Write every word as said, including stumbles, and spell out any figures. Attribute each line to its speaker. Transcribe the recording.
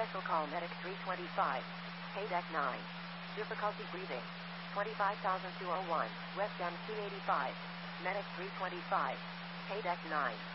Speaker 1: Special call Medic three twenty-five. Paydeck nine. Difficulty breathing. twenty-five thousand two oh one. West M C eighty-five. Medic three twenty-five. Paydeck nine.